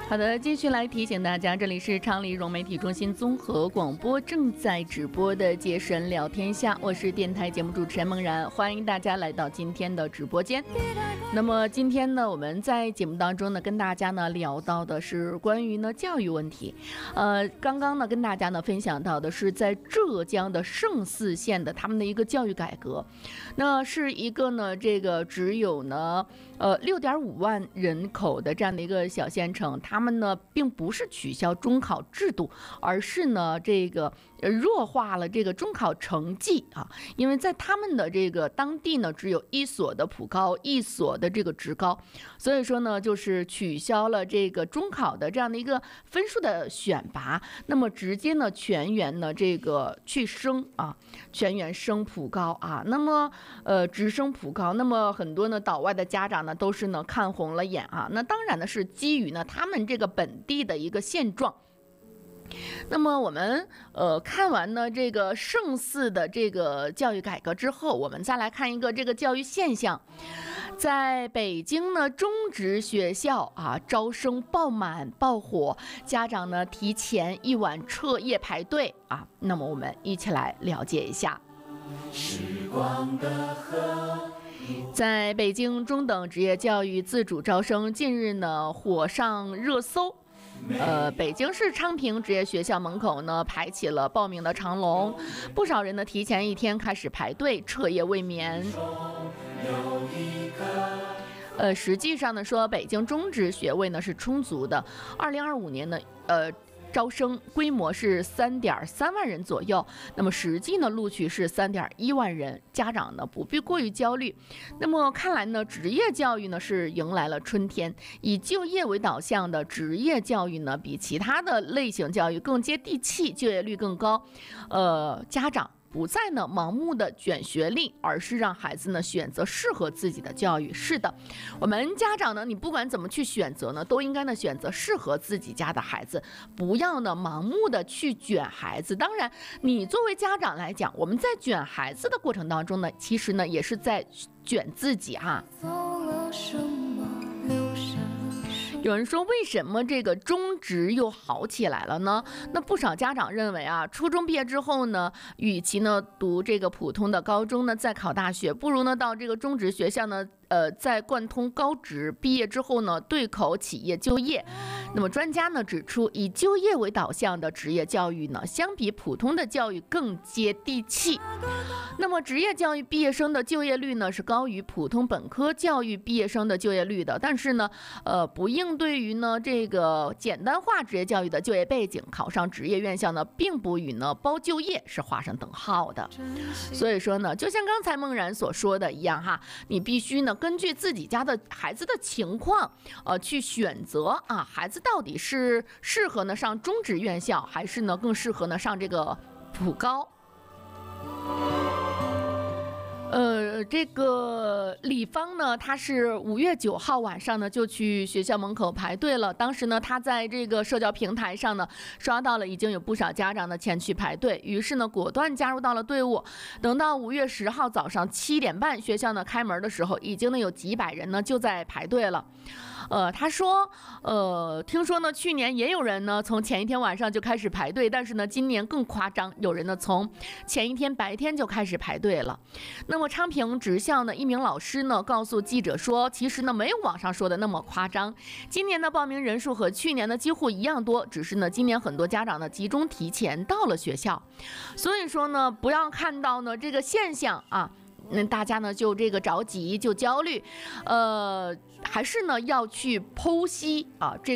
好的，继续来提醒大家，这里是昌黎融媒体中心综合广播正在直播的杰神聊天下，我是电台节目主持人梦然，欢迎大家来到今天的直播间。那么今天呢，我们在节目当中呢，跟大家呢聊到的是关于呢教育问题。刚刚呢跟大家呢分享到的是在浙江的嵊泗县的他们的一个教育改革，那是一个呢这个只有呢6.5万人口的这样的一个小县城，他们呢并不是取消中考制度，而是呢这个弱化了这个中考成绩啊，因为在他们的这个当地呢只有一所的普高，一所的这个职高，所以说呢就是取消了这个中考的这样的一个分数的选拔，那么直接呢全员呢这个去升啊，全员升普高啊，那么直升普高，那么很多呢岛外的家长呢都是呢看红了眼啊，那当然呢是基于呢他们这个本地的一个现状。那么我们看完呢这个嵊泗的这个教育改革之后，我们再来看一个这个教育现象。在北京呢中职学校啊，招生爆满爆火，家长呢提前1晚彻夜排队啊，那么我们一起来了解一下。时光的河，在北京中等职业教育自主招生近日呢火上热搜。北京市昌平职业学校门口呢排起了报名的长龙，不少人呢提前1天开始排队，彻夜未眠。实际上呢说，北京中职学位呢是充足的。2025年呢，招生规模是3.3万人左右，那么实际呢录取是3.1万人，家长呢不必过于焦虑。那么看来呢，职业教育呢是迎来了春天，以就业为导向的职业教育呢比其他的类型教育更接地气，就业率更高。家长不再呢盲目的卷学历，而是让孩子呢选择适合自己的教育。是的，我们家长呢，你不管怎么去选择呢，都应该呢选择适合自己家的孩子，不要呢盲目的去卷孩子。当然，你作为家长来讲，我们在卷孩子的过程当中呢，其实呢也是在卷自己哈。有人说，为什么这个中职又好起来了呢？那不少家长认为啊，初中毕业之后呢，与其呢读这个普通的高中呢，再考大学，不如呢到这个中职学校呢，在贯通高职毕业之后呢，对口企业就业。那么专家呢指出，以就业为导向的职业教育呢，相比普通的教育更接地气。那么职业教育毕业生的就业率呢是高于普通本科教育毕业生的就业率的，但是呢，不应对于呢这个简单化职业教育的就业背景，考上职业院校呢，并不与呢包就业是画上等号的。所以说呢，就像刚才梦然所说的一样哈，你必须呢根据自己家的孩子的情况，去选择啊，孩子到底是适合呢上中职院校，还是呢更适合呢上这个普高。这个李芳呢，她是5月9号晚上呢就去学校门口排队了。当时呢，她在这个社交平台上呢刷到了已经有不少家长呢前去排队，于是呢果断加入到了队伍。等到5月10号早上7点半，学校呢开门的时候，已经呢有几百人呢就在排队了。他说，听说呢，去年也有人呢从前一天晚上就开始排队，但是呢，今年更夸张，有人呢从前一天白天就开始排队了。那么昌平职校呢，一名老师呢告诉记者说，其实呢没有网上说的那么夸张，今年的报名人数和去年的几乎一样多，只是呢今年很多家长呢集中提前到了学校，所以说呢，不要看到呢这个现象啊。大家呢就这个着急就焦虑，还是呢要去剖析啊这